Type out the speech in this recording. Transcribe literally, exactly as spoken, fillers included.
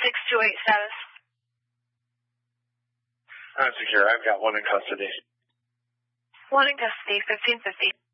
six two eight status. I'm secure. I've got one in custody. One in custody, fifteen fifty.